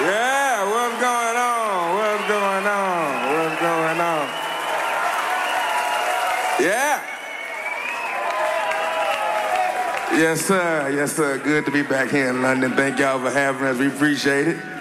Yeah, what's going on? What's going on? What's going on? Yeah. Yes, sir. Yes, sir. Good to be back here in London. Thank y'all for having us. We appreciate it.